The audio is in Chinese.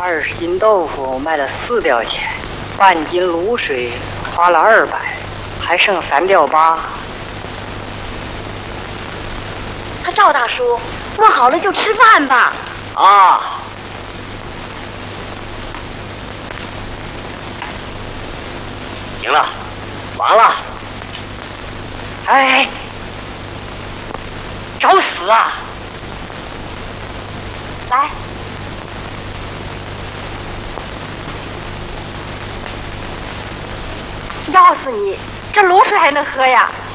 20斤豆腐卖了4吊钱，半斤卤水花了200，还剩3吊8。 赵大叔，问好了就吃饭吧。 啊。行了，完了。哎，找死啊！ 来，要死你！这卤水还能喝呀？